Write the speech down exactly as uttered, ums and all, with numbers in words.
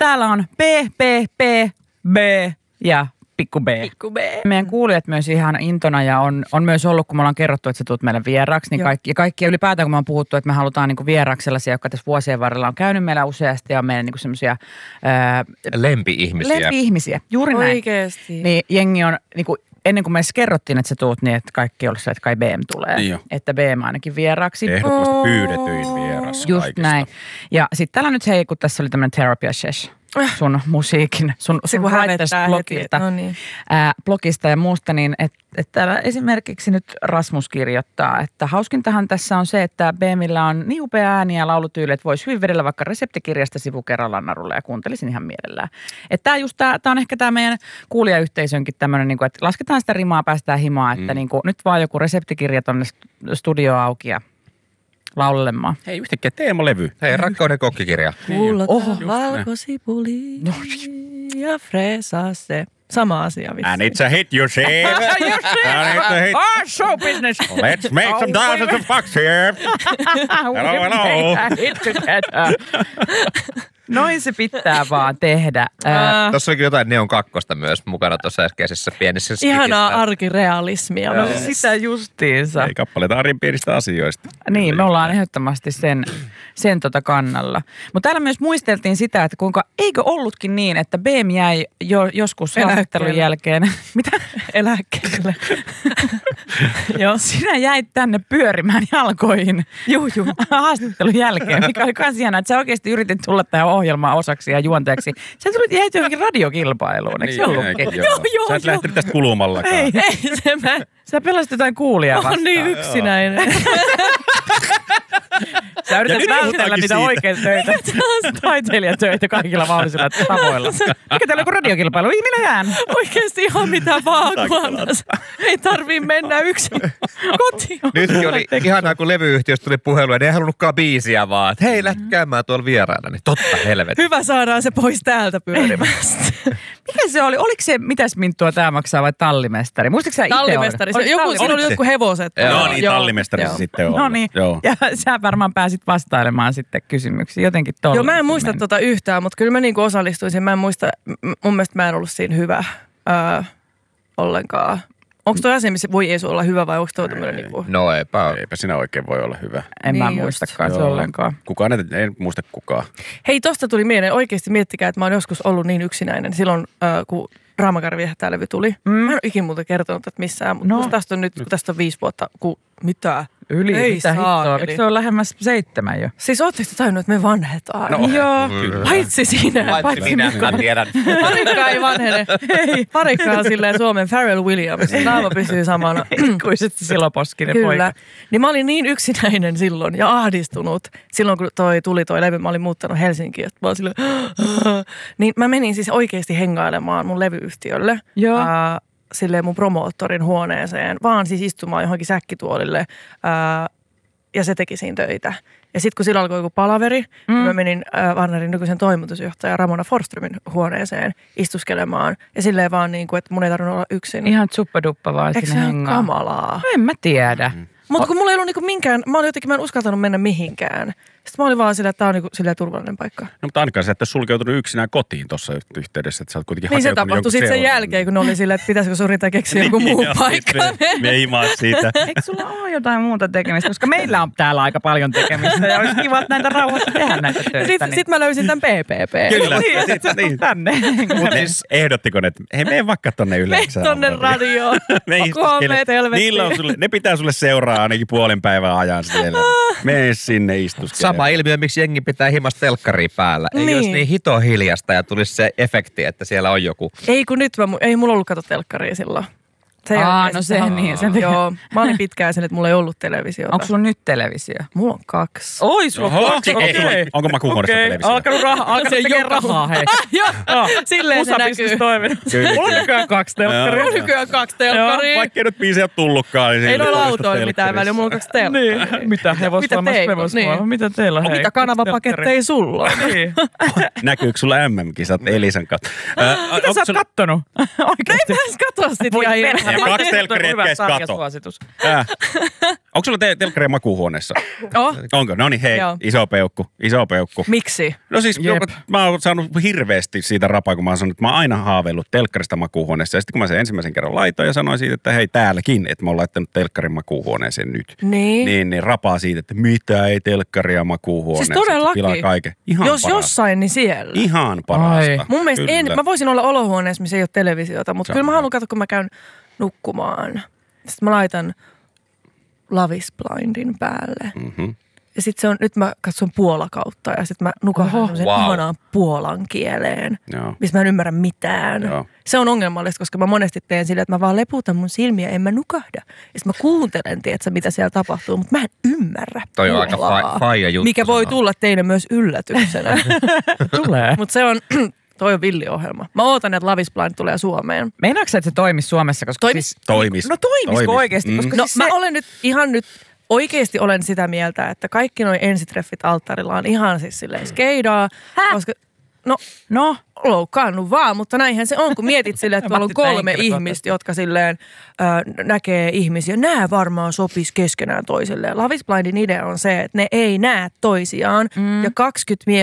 täällä on P, P, P, B ja pikku B. Pikku B. Meidän kuulijat myös ihan intona ja on, on myös ollut, kun me ollaan kerrottu, että sä tulet meille vieraaksi, niin kaikki, ja kaikki ylipäätään, kun me on puhuttu, että me halutaan niin vieraaksi sellaisia, jotka tässä vuosien varrella on käynyt meillä useasti ja on meidän niin semmoisia lempi-ihmisiä. Lempi-ihmisiä, juuri näin. Oikeesti. Niin jengi on, niin kuin, ennen kuin me edes kerrottiin, että sä tuut, niin että kaikki olisi se, että kai B M tulee. Niin että B M ainakin vieraaksi. Ehdottomasti pyydetyin vieras Just kaikista. näin. Ja sitten täällä nyt hei, kun tässä oli tämmöinen therapy sesh. Sun musiikin, sun, sun writers-blogista, no niin. ää, blogista ja muusta, niin että et täällä esimerkiksi nyt Rasmus kirjoittaa, että hauskintahan tässä on se, että B Millä on niin upea ääni ja laulutyyli, että voisi hyvin vedellä vaikka reseptikirjasta sivu kerrallaan narulle ja kuuntelisin ihan mielellään. Että tämä just tää, tää on ehkä tämä meidän kuulijayhteisönkin tämmöinen, niin että lasketaan sitä rimaa, päästään himaa, että mm. niin kuin, nyt vaan joku reseptikirja tonne studioon auki ja laulelemaan. Hei, yhtäkkiä teemalevy. Hei, rakkauden kokkikirja. Pullota valkosipuli ja freesaa se. Sama asia vitsi. And it's a hit, you see. And it's a hit. Oh, show business! Let's make some thousands of bucks here. Hello, hello. Noin se pitää vaan tehdä. Ää, Tuossa oli jotain Neon kakkosta myös mukana tuossa äskeisessä pienessä skitissä. Ihanaa arkirealismia. No sitä justiinsa. Ei kappaleita arjen pienistä asioista. Niin, me ollaan ehdottomasti sen, sen tota kannalla. Mutta täällä myös muisteltiin sitä, että kuinka eikö ollutkin niin, että B M jäi jo, joskus haastattelun jälkeen. Mitä? Eläkkeelle. Joo. Sinä jäit tänne pyörimään jalkoihin. Juu, juu. Haastattelun jälkeen, mikä oli kans ihanaa, että sä oikeasti yritit tulla tähän ohjelmaan osaksi ja juonteeksi. Sä tulit jäit johonkin radiokilpailuun, eikö se ollutkin? Joo, Joo, joo, Sä et joo. lähtenyt tästä kulumallakaan. Ei, Ei se mä. sä pelasit jotain kuulijaa vastaan. On niin yksinäinen. Sä yrität nyt vältellä puhutaankin niitä siitä. oikeita töitä, taiteilijatöitä kaikilla mahdollisilla tavoilla. Mikä teillä on radiokilpailu? Ei, minä jään. Oikeesti ihan mitä vaan, kunnes ei tarvii mennä yksin kotiin. Nytkin oli ihanaa, kun levyyhtiöstä tuli puhelu ja ne ei halunnutkaan biisiä vaan. Että hei, lähtä käymään tuolla vieraana. Niin totta helvetti. Hyvä saadaan se pois täältä pyörimästä. Mikä se oli? Oliko se, mitäs minttua tämä maksaa vai tallimestari? Muistatko sä itse? Tallimestari. Se, joku, siinä oli joku hevoset. No niin, Joo, tallimestari se joo. sitten on. No niin, Joo. ja sä varmaan pääsit vastailemaan sitten kysymyksiin jotenkin tolla. Joo, mä en muista tota yhtään, mutta kyllä mä niinku osallistuisin. Mä en muista, m- mun mielestä mä en ollut siinä hyvä öö, ollenkaan. Onko toi asia, missä voi Jeesu olla hyvä vai onko toi tämmöinen niinku... No eipä. Eipä sinä oikein voi olla hyvä. En Niin mä just. muistakaan se Joo. ollenkaan. Kukaan ei, en muista kukaan. Hei, tosta tuli mieleen. Oikeasti miettikää, että mä oon joskus ollut niin yksinäinen. Silloin, öö, kun Raamakarvi viehättää levy tuli. Mm. Mä en ole ikin muuta kertonut, että missään. Mutta No. tästä on nyt, kun tästä on viisi vuotta, kun mitä? Yli, Ei mitä hittoa. saakeli. Eikö se ole lähemmäs seitsemän jo? Siis ootteko te tajunnut, että me vanhetaan? No, joo. Paitsi sinä. Paitsi minä, mä tiedän. Parikka ei vanhene. Ei. Parikka on silleen Suomen Pharrell Williams. Naama pysyy samana. Kuiset siloposkinen Kyllä. poika. Niin mä olin niin yksinäinen silloin ja ahdistunut. Silloin kun toi tuli toi levy, mä olin muuttanut Helsinkiin. Että mä olin silleen, niin mä menin siis oikeasti hengailemaan mun levyyhtiölle. Joo. Ää, silleen mun promoottorin huoneeseen, vaan siis istumaan johonkin säkkituolille. Ää, ja se teki siinä töitä. Ja sitten kun sillä alkoi joku palaveri, mm. niin mä menin äh, Warnerin nykyisen toimitusjohtaja Ramona Forströmin huoneeseen istuskelemaan. Ja silleen vaan niin kuin, että mun ei tarvinnut olla yksin. Ihan tsuppaduppa vaan Eikö sinne se ole hengaa. kamalaa? En mä tiedä. Mm. Mutta kun mulla ei ollut niinku minkään, mä olin jotenkin, mä en uskaltanut mennä mihinkään. Sitten mä olin vaan silleen, että tää on niinku silleen turvallinen paikka. No mutta ainakaan sä et ole sulkeutunut yksinään kotiin tuossa yhteydessä, että sä oot kuitenkin Niin se hakeutunut tapahtui sitten sen seuraan. jälkeen, kun ne oli silleen, että pitäisikö sun yrittää keksiä joku muu Joo, paikka. Me, me ei maa siitä. Eikö sulla ole jotain muuta tekemistä? Koska meillä on täällä aika paljon tekemistä ja olisi kiva, että näitä rauhassa tehdä näitä töitä. Sitten sit mä löysin tämän P P P. Kyllä. Niin, Sit- että sä niin. tulet tänne. Mutta siis ehdottiko ne, että hei mene vaikka tonne Me yleensä. tonne radioon. Me Kuolleet helvettiin. Niillä on sulle, ne pitää sulle seuraa ainakin puolen päivän ajan siellä. Mene sinne istuskelemaan. Sama ilmiö, miksi jengi pitää himasta telkkaria päällä. Ei Niin. olisi niin hito hiljasta ja tulisi se efekti, että siellä on joku. Ei kun nyt, mä, mu- ei mulla ollut kato telkkaria silloin. Sen Aa, jälkeen no sit se niin, sen takia. Joo, mä olin pitkään sen, että mulla ei ollut televisiota. Onko sulla nyt televisio? Mulla on kaksi. Oi, sulla Oho, on kaksi. onko sulla- Okei. onko makuuhuoneessa Okei, televisio? alkanut rahaa, alkanut Se tekee joka- rahaa, hei. Joo, Joo. silleen se Musabisnes näkyy. toiminut. Kyllä, Mulla on kyllä. nykyään kaksi Joo. telkkaria. Mulla on nykyään kaksi telkkaria. Vaikka ei nyt biisejä ole tullutkaan. Niin Ei siinä noilla on autoilla mitään väliä, mulla on kaksi telkkaria. Niin, mitä hevosvoimassa, teillä? hevosvoimassa, Niin. mitä teillä on? hei? Mitä kanavapaketteja sulla on? Niin. Näkyykö sulla M M-kisat Elisan kautta? Äh, Mitä sä oot kattonut? Oikeesti? Mä en katso sit Voi ihan perhana, Ja kaksi telkkaria Hyvä etkä kato. sarjasuositus. Äh. Onko sulla te- telkkaria makuuhuoneessa? Oh, Onko? No niin, hei, Joo. iso peukku, iso peukku. miksi? No siis, Jep. joko, mä oon saanut hirveästi siitä rapaa, kun mä oon sanonut, että mä oon aina haaveillut telkkarista makuuhuoneessa. Ja sitten kun mä sen ensimmäisen kerran laitoin ja sanoin siitä, että hei täälläkin, että mä oon laittanut telkkarin makuuhuoneeseen nyt. Niin. Niin, niin rapaa siitä, että mitä ei telkkaria makuuhuoneessa. Siis todellakin. Pilaa kaiken. Ihan Jos parasta. jossain, niin siellä. Ihan parasta. Ai. Mun mielestä Kyllä. en, mä voisin olla olohuoneessa, missä ei ole televisiota, mutta Sama. kyllä mä haluan katsoa, kun mä käyn nukkumaan. Sitten mä laitan Love is Blindin päälle. Mm-hmm. Ja sitten se on, nyt mä katson puolakautta ja sitten mä nukahdan sen wow. ihanaan puolan kieleen, Joo. missä mä en ymmärrä mitään. Joo. Se on ongelmallista, koska mä monesti teen sillä, että mä vaan leputan mun silmiä, en mä nukahda. Ja sitten mä kuuntelen, tiedätkö, mitä siellä tapahtuu, mutta mä en ymmärrä Toi on aika puolaa. fa- faija juttu. Mikä voi sanoa. tulla teille myös yllätyksenä. Tulee. Mutta se on, toi on villiohjelma. Mä ootan, että Love is Blind tulee Suomeen. Meinaatko sä, että se toimisi Suomessa? Koska Toimis. siis, Toimis. No toimisiko Toimis. oikeasti? Mm. Koska No siis mä se, olen nyt ihan nyt, oikeasti olen sitä mieltä, että kaikki noi ensitreffit alttarilla on ihan siis silleen skeidaa. Häh? Koska, no no, loukkaannut vaan, mutta näinhän se on, kun mietit silleen, että tuolla on Matti, näin kolme henkilökohtaisesti. ihmistä, jotka silleen ö, näkee ihmisiä. Nämä varmaan sopis keskenään toisilleen. Love is Blindin idea on se, että ne ei näe toisiaan mm. ja kaksikymmentä miestä